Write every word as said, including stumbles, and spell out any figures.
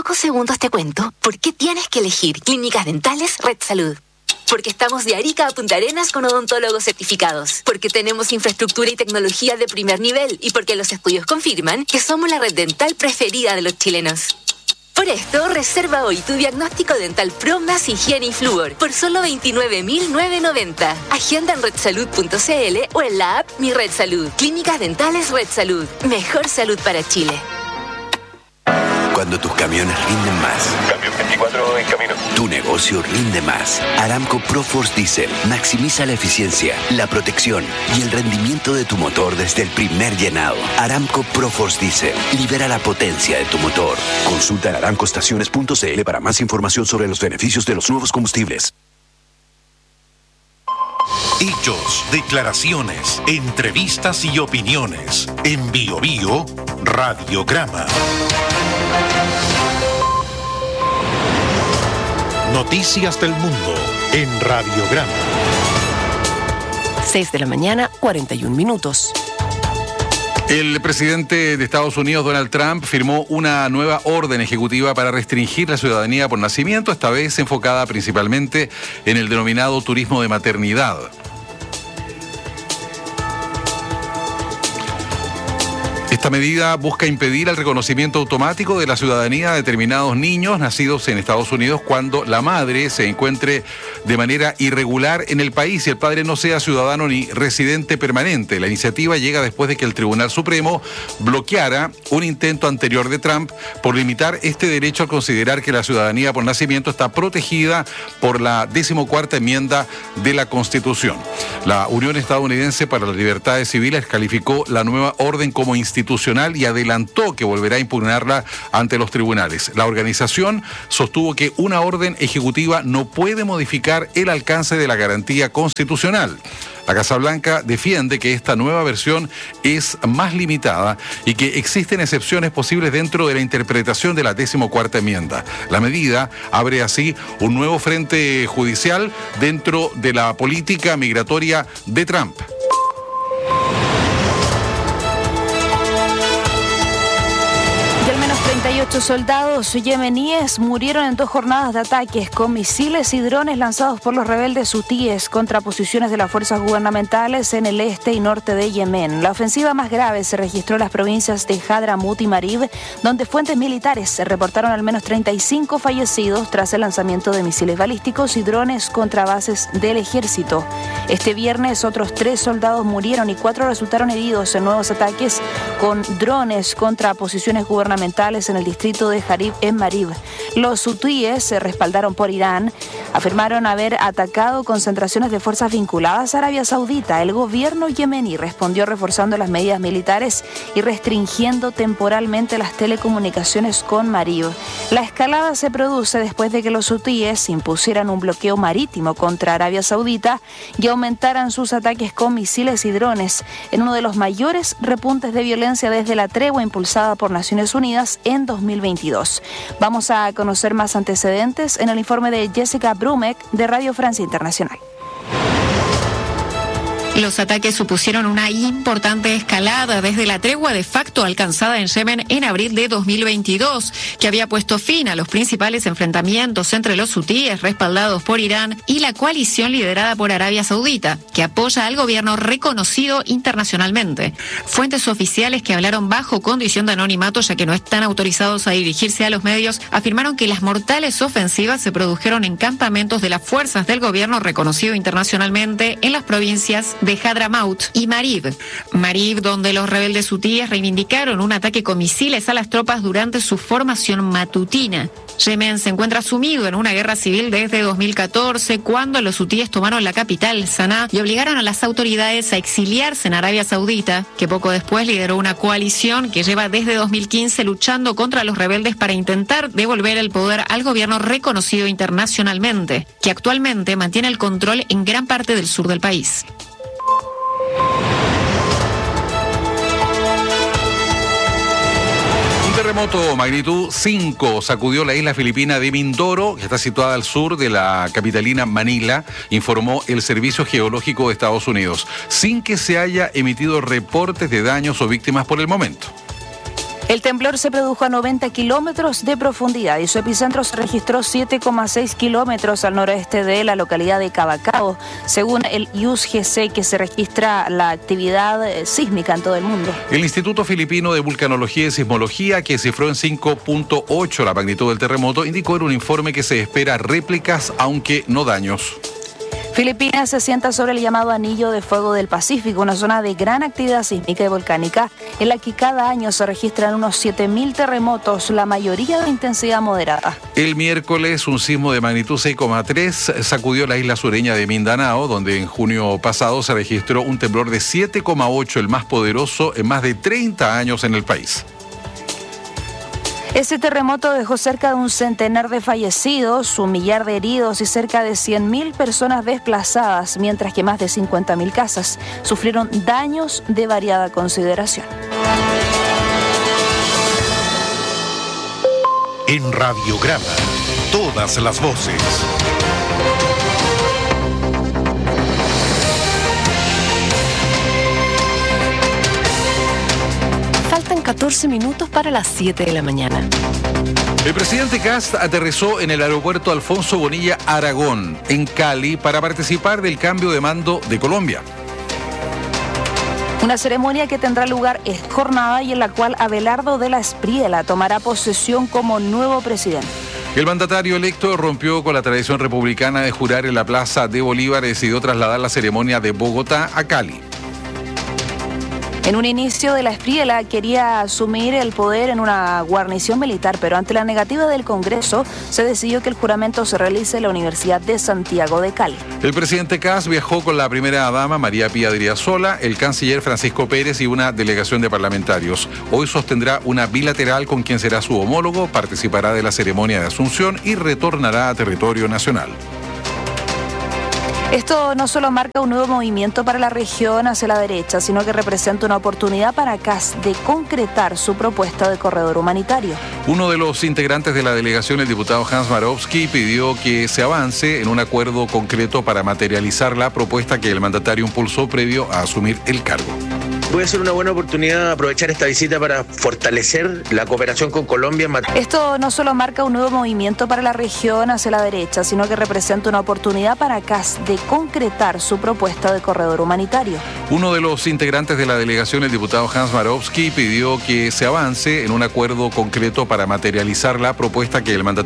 pocos segundos te cuento por qué tienes que elegir Clínicas Dentales Red Salud. Porque estamos de Arica a Punta Arenas con odontólogos certificados. Porque tenemos infraestructura y tecnología de primer nivel. Y porque los estudios confirman que somos la red dental preferida de los chilenos. Por esto, reserva hoy tu diagnóstico dental Pro más higiene y flúor por solo veintinueve mil novecientos noventa. Agenda en red salud punto c l o en la app Mi Red Salud. Clínicas Dentales Red Salud. Mejor salud para Chile. Cuando tus camiones rinden más. Camión veinticuatro en camino. Tu negocio rinde más. Aramco ProForce Diesel maximiza la eficiencia, la protección y el rendimiento de tu motor desde el primer llenado. Aramco ProForce Diesel libera la potencia de tu motor. Consulta en aramco estaciones punto c l para más información sobre los beneficios de los nuevos combustibles. Hechos, declaraciones, entrevistas y opiniones. En Bio Bio, Radiograma. Noticias del mundo en Radiograma. seis de la mañana, cuarenta y un minutos. El presidente de Estados Unidos, Donald Trump, firmó una nueva orden ejecutiva para restringir la ciudadanía por nacimiento, esta vez enfocada principalmente en el denominado turismo de maternidad. Esta medida busca impedir el reconocimiento automático de la ciudadanía de determinados niños nacidos en Estados Unidos cuando la madre se encuentre de manera irregular en el país y el padre no sea ciudadano ni residente permanente. La iniciativa llega después de que el Tribunal Supremo bloqueara un intento anterior de Trump por limitar este derecho al considerar que la ciudadanía por nacimiento está protegida por la decimocuarta enmienda de la Constitución. La Unión Estadounidense para las Libertades Civiles calificó la nueva orden como institucional y adelantó que volverá a impugnarla ante los tribunales. La organización sostuvo que una orden ejecutiva no puede modificar el alcance de la garantía constitucional. La Casa Blanca defiende que esta nueva versión es más limitada y que existen excepciones posibles dentro de la interpretación de la decimocuarta enmienda. La medida abre así un nuevo frente judicial dentro de la política migratoria de Trump. treinta y ocho soldados yemeníes murieron en dos jornadas de ataques con misiles y drones lanzados por los rebeldes hutíes contra posiciones de las fuerzas gubernamentales en el este y norte de Yemen. La ofensiva más grave se registró en las provincias de Hadramut y Marib, donde fuentes militares reportaron al menos treinta y cinco fallecidos tras el lanzamiento de misiles balísticos y drones contra bases del ejército. Este viernes otros tres soldados murieron y cuatro resultaron heridos en nuevos ataques con drones contra posiciones gubernamentales en el distrito de Jarib en Marib. Los hutíes se respaldaron por Irán, afirmaron haber atacado concentraciones de fuerzas vinculadas a Arabia Saudita. El gobierno yemení respondió reforzando las medidas militares y restringiendo temporalmente las telecomunicaciones con Marib. La escalada se produce después de que los hutíes impusieran un bloqueo marítimo contra Arabia Saudita y aumentaran sus ataques con misiles y drones en uno de los mayores repuntes de violencia desde la tregua impulsada por Naciones Unidas en dos mil veintidós. Vamos a conocer más antecedentes en el informe de Jessica Brumek de Radio Francia Internacional. Los ataques supusieron una importante escalada desde la tregua de facto alcanzada en Yemen en abril de dos mil veintidós, que había puesto fin a los principales enfrentamientos entre los hutíes respaldados por Irán y la coalición liderada por Arabia Saudita, que apoya al gobierno reconocido internacionalmente. Fuentes oficiales que hablaron bajo condición de anonimato, ya que no están autorizados a dirigirse a los medios, afirmaron que las mortales ofensivas se produjeron en campamentos de las fuerzas del gobierno reconocido internacionalmente en las provincias de de Hadramaut y Marib. Marib, donde los rebeldes hutíes reivindicaron un ataque con misiles a las tropas durante su formación matutina. Yemen se encuentra sumido en una guerra civil desde dos mil catorce, cuando los hutíes tomaron la capital, Sanaa, y obligaron a las autoridades a exiliarse en Arabia Saudita, que poco después lideró una coalición que lleva desde dos mil quince luchando contra los rebeldes para intentar devolver el poder al gobierno reconocido internacionalmente, que actualmente mantiene el control en gran parte del sur del país. Un terremoto magnitud cinco sacudió la isla filipina de Mindoro, que está situada al sur de la capitalina Manila, informó el Servicio Geológico de Estados Unidos, sin que se haya emitido reportes de daños o víctimas por el momento. El temblor se produjo a noventa kilómetros de profundidad y su epicentro se registró siete coma seis kilómetros al noroeste de la localidad de Cavacao, según el I U S G C, que se registra la actividad sísmica en todo el mundo. El Instituto Filipino de Vulcanología y Sismología, que cifró en cinco punto ocho la magnitud del terremoto, indicó en un informe que se espera réplicas, aunque no daños. Filipinas se asienta sobre el llamado Anillo de Fuego del Pacífico, una zona de gran actividad sísmica y volcánica, en la que cada año se registran unos siete mil terremotos, la mayoría de intensidad moderada. El miércoles, un sismo de magnitud seis coma tres sacudió la isla sureña de Mindanao, donde en junio pasado se registró un temblor de siete coma ocho, el más poderoso en más de treinta años en el país. Ese terremoto dejó cerca de un centenar de fallecidos, un millar de heridos y cerca de cien mil personas desplazadas, mientras que más de cincuenta mil casas sufrieron daños de variada consideración. En Radiograma, todas las voces. Faltan catorce minutos para las siete de la mañana. El presidente Kast aterrizó en el aeropuerto Alfonso Bonilla Aragón, en Cali, para participar del cambio de mando de Colombia. Una ceremonia que tendrá lugar esta jornada y en la cual Abelardo de la Espriella tomará posesión como nuevo presidente. El mandatario electo rompió con la tradición republicana de jurar en la Plaza de Bolívar y decidió trasladar la ceremonia de Bogotá a Cali. En un inicio, de la Espriella quería asumir el poder en una guarnición militar, pero ante la negativa del Congreso se decidió que el juramento se realice en la Universidad de Santiago de Cali. El presidente Kast viajó con la primera dama María Pía Driasola, el canciller Francisco Pérez y una delegación de parlamentarios. Hoy sostendrá una bilateral con quien será su homólogo, participará de la ceremonia de asunción y retornará a territorio nacional. Esto no solo marca un nuevo movimiento para la región hacia la derecha, sino que representa una oportunidad para Kast de concretar su propuesta de corredor humanitario. Uno de los integrantes de la delegación, el diputado Hans Marowski, pidió que se avance en un acuerdo concreto para materializar la propuesta que el mandatario impulsó previo a asumir el cargo. Puede ser una buena oportunidad aprovechar esta visita para fortalecer la cooperación con Colombia. Esto no solo marca un nuevo movimiento para la región hacia la derecha, sino que representa una oportunidad para Kast de concretar su propuesta de corredor humanitario. Uno de los integrantes de la delegación, el diputado Hans Marowski, pidió que se avance en un acuerdo concreto para materializar la propuesta que el mandatario